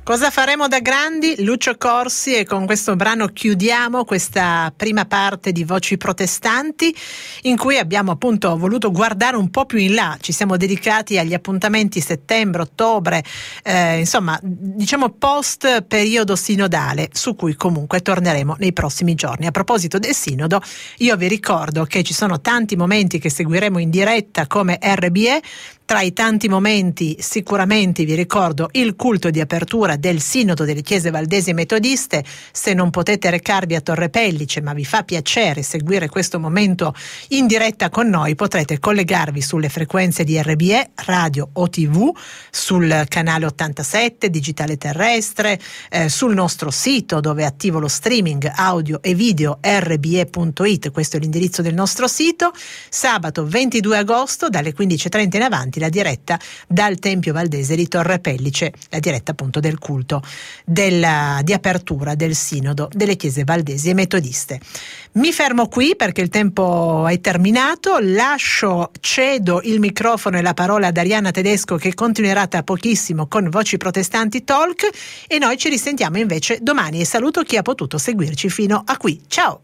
Cosa faremo da grandi? Lucio Corsi, e con questo brano chiudiamo questa prima parte di Voci Protestanti, in cui abbiamo appunto voluto guardare un po' più in là. Ci siamo dedicati agli appuntamenti settembre, ottobre, insomma diciamo post periodo sinodale, su cui comunque torneremo nei prossimi giorni. A proposito del sinodo, io vi ricordo che ci sono tanti momenti che seguiremo in diretta come RBE. Tra i tanti momenti sicuramente vi ricordo il culto di apertura del Sinodo delle Chiese Valdesi e Metodiste. Se non potete recarvi a Torre Pellice, ma vi fa piacere seguire questo momento in diretta con noi, potrete collegarvi sulle frequenze di RBE, radio o TV, sul canale 87, digitale terrestre, sul nostro sito dove è attivo lo streaming audio e video rbe.it, questo è l'indirizzo del nostro sito. Sabato 22 agosto dalle 15:30 in avanti la diretta dal Tempio Valdese di Torre Pellice, la diretta appunto del culto di apertura del Sinodo delle Chiese Valdesi e Metodiste. Mi fermo qui perché il tempo è terminato, cedo il microfono e la parola ad Arianna Tedesco, che continuerà tra pochissimo con Voci Protestanti Talk, e noi ci risentiamo invece domani, e saluto chi ha potuto seguirci fino a qui. Ciao!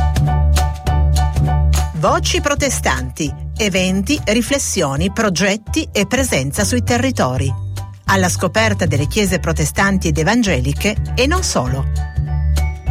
Voci Protestanti, eventi, riflessioni, progetti e presenza sui territori. Alla scoperta delle chiese protestanti ed evangeliche e non solo.